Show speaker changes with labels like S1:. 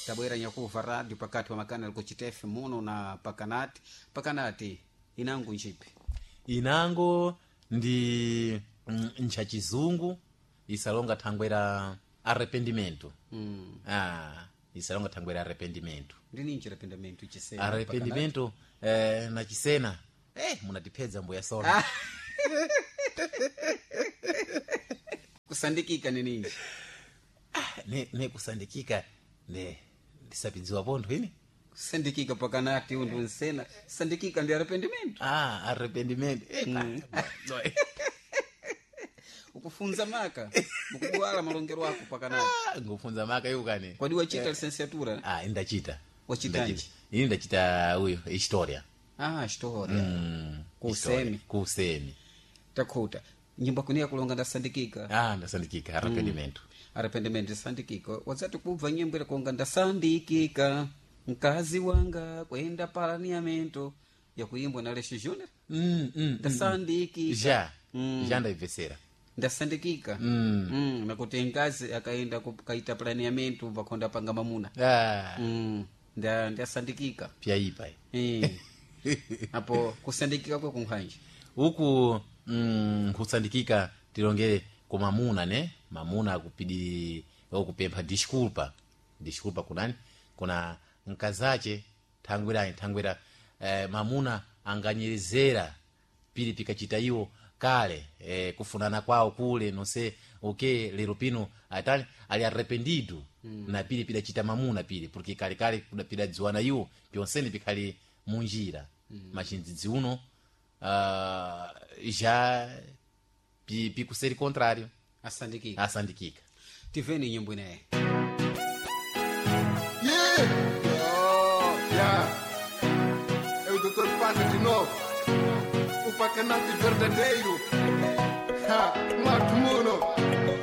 S1: tabwera nyakuva radio pakati wa makana liko chitefe muno na pakanati inangu nchipi
S2: inango ndi ncha chizungu isalonga thangwera arrependimento isalonga thangwera arrependimento
S1: ndini nchi arrependimento chisena
S2: arrependimento na chisena munatipedza mbuya sona
S1: kusandikika ni nini
S2: ne kusandikika ne ndisapidziwa pontho ini
S1: kusandikika pakanati undu nsena sandikika ndi arrependimento
S2: arrependimento
S1: ukufunza maka mukudwala malongero ako pakanati
S2: ngufunza maka iwo kane
S1: kwadi wachita licenciatura
S2: indachita
S1: wachitanji
S2: ini ndachita uyo historia
S1: historia
S2: kusemi
S1: takhuta nyimbo kunia kulonga ndasandikika
S2: ndasandikika arrependimento
S1: sandikika wazati kubva nyimbo ile konga ndasandikika mkazi wanga kwenda paraniamento ya kuimbwa na Lesho Junior ndasandikika
S2: ja ndaivesera
S1: ndasandikika nakuti ngazi akaenda kukaita paraniamento vakonda panga mamuna ndasandikika
S2: pyaipa
S1: apo kusandikika kwa kunkhanje
S2: huku kusandikika tilongere kwa mamuna akupidi okupempha disculpa kunani kuna nkazache thangwera mamuna anganyerezera pili pikachita iwo kale kufunana kwao kule nonse lero pino atani ali arrependido na pili pidachita mamuna pili porque kale kudapidadziwana iwo pyonsene pikhali munjira machindzidzi uno já pikuseri contrário asandikika
S1: tiveni nyimbo inaye
S3: eu doutor Pata de novo o pacanate verdadeiro